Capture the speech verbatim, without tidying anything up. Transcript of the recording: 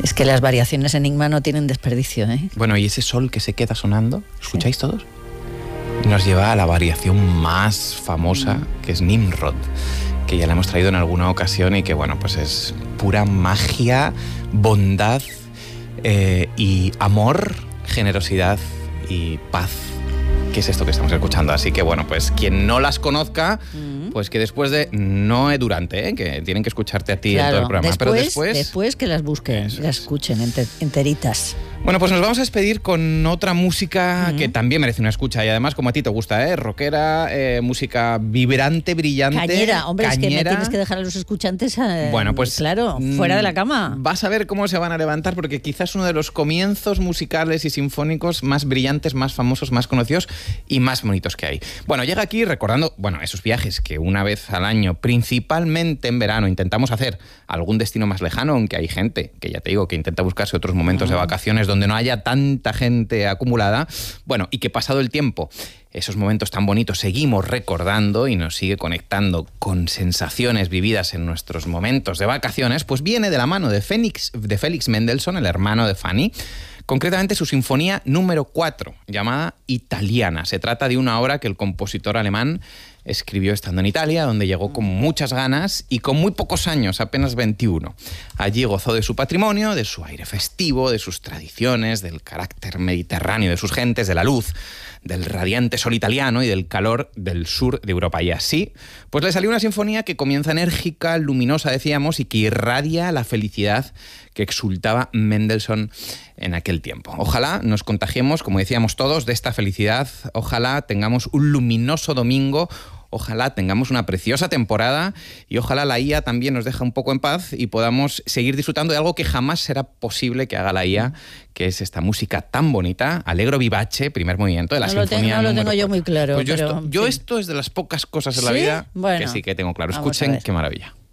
Es que las variaciones Enigma no tienen desperdicio, ¿eh? Bueno, y ese sol que se queda sonando, ¿escucháis sí. todos? Nos lleva a la variación más famosa, mm. que es Nimrod, que ya la hemos traído en alguna ocasión y que, bueno, pues es pura magia, bondad eh, y amor, generosidad y paz. ¿Qué es esto que estamos escuchando? Así que, bueno, pues quien no las conozca, mm. pues que después de... No es durante, ¿eh? Que tienen que escucharte a ti claro, en todo el programa. Después, pero después... Después que las busquen, las escuchen enter, enteritas. Bueno, pues nos vamos a despedir con otra música uh-huh. que también merece una escucha y además como a ti te gusta, ¿eh? Rockera, eh, música vibrante, brillante, cañera. Hombre, cañera. Es que me tienes que dejar a los escuchantes, eh, bueno, pues, claro, fuera de la cama. Vas a ver cómo se van a levantar porque quizás uno de los comienzos musicales y sinfónicos más brillantes, más famosos, más conocidos y más bonitos que hay. Bueno, llega aquí recordando, bueno, esos viajes que una vez al año, principalmente en verano, intentamos hacer algún destino más lejano, aunque hay gente que ya te digo que intenta buscarse otros momentos uh-huh. de vacaciones donde no haya tanta gente acumulada, bueno, y que pasado el tiempo, esos momentos tan bonitos seguimos recordando y nos sigue conectando con sensaciones vividas en nuestros momentos de vacaciones, pues viene de la mano de Félix, de Félix Mendelssohn, el hermano de Fanny, concretamente su sinfonía número cuatro, llamada Italiana. Se trata de una obra que el compositor alemán escribió estando en Italia, donde llegó con muchas ganas y con muy pocos años, apenas veintiuno. Allí gozó de su patrimonio, de su aire festivo, de sus tradiciones, del carácter mediterráneo de sus gentes, de la luz, del radiante sol italiano y del calor del sur de Europa. Y así, pues le salió una sinfonía que comienza enérgica, luminosa, decíamos, y que irradia la felicidad que exultaba Mendelssohn en aquel tiempo. Ojalá nos contagiemos, como decíamos todos, de esta felicidad. Ojalá tengamos un luminoso domingo. Ojalá tengamos una preciosa temporada y ojalá la I A también nos deje un poco en paz y podamos seguir disfrutando de algo que jamás será posible que haga la I A, que es esta música tan bonita, Allegro vivace, primer movimiento de la no sinfonía. Lo tengo, no lo tengo yo muy claro. Pues yo, pero, esto, yo esto es de las pocas cosas en ¿Sí? la vida bueno, que sí que tengo claro. Escuchen qué maravilla.